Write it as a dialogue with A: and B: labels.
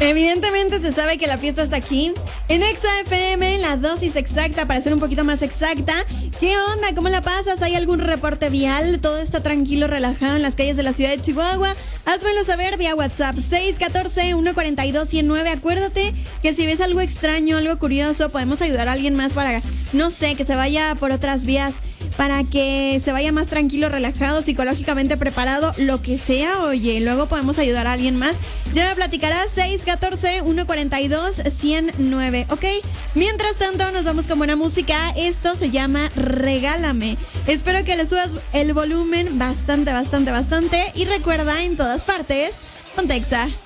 A: Evidentemente se sabe que la fiesta está aquí. En Exa FM, la dosis exacta, para ser un poquito más exacta. ¿Qué onda? ¿Cómo la pasas? ¿Hay algún reporte vial? ¿Todo está tranquilo, relajado en las calles de la ciudad de Chihuahua? Házmelo saber vía WhatsApp 614-142-109. Acuérdate que si ves algo extraño, algo curioso, podemos ayudar a alguien más para, no sé, que se vaya por otras vías, para que se vaya más tranquilo, relajado, psicológicamente preparado, lo que sea. Oye, luego podemos ayudar a alguien más. Ya me platicarás 614-142-109, ¿ok? Mientras tanto, nos vamos con buena música. Esto se llama Regálame. Espero que le subas el volumen bastante. Y recuerda, en todas partes, ponte Exa.